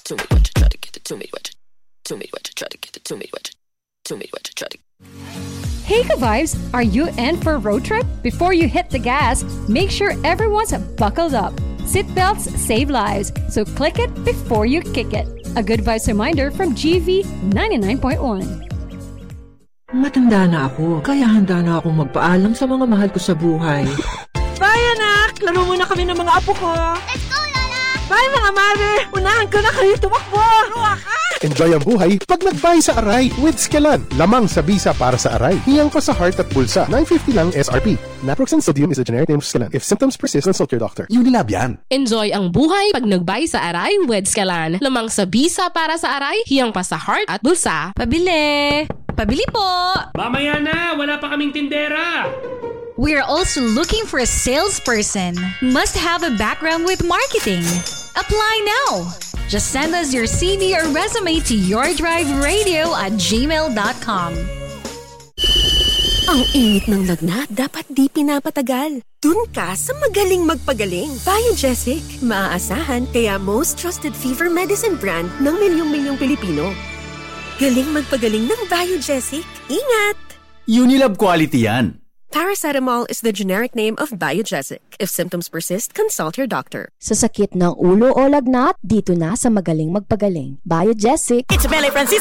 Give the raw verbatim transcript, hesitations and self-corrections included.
to me, what you try to get it to me, what you to me, what you try to get it to me, what you to me, what you try to. Hey ka-vibes, are you in for a road trip? Before you hit the gas, make sure everyone's buckled up. Seatbelts save lives, so click it before you kick it. A good vibes reminder from G V ninety-nine point one. Matanda na ako, kaya handa na akong magpaalam sa mga mahal ko sa buhay. Bye anak! Laro muna kami ng mga apo ko! Let's go, Lola! Bye mga mami! Unahan ko na kayo tumakbo! Ruwa ka! Enjoy ang buhay pag nag-buy sa Aray with Skelan. Lamang sa bisa para sa Aray. Hiyang pa sa heart at pulsa. nine fifty lang S R P. Naproxen sodium is a generic name of Skelan. If symptoms persist, consult your doctor. Unilab yan. Enjoy ang buhay pag nag-buy sa Aray with Skelan. Lamang sa bisa para sa Aray. Hiyang pa sa heart at bulsa. Pabili! Pabili po! Mamaya na! Wala pa kaming tindera! We're also looking for a salesperson. Must have a background with marketing. Apply now! Just send us your C V or resume to yourdriveradio at gmail dot com. Ang init ng lagnat, dapat di pinapatagal. Dun ka sa magaling magpagaling. Biogesic. Maaasahan, kaya most trusted fever medicine brand ng milyong-milyong Pilipino. Galing magpagaling ng Biogesic. Ingat! Unilab quality yan. Paracetamol is the generic name of Biogesic. If symptoms persist, consult your doctor. Sa sakit ng ulo o lagnat, dito na sa magaling magpagaling. Biogesic. It's Belle Francis.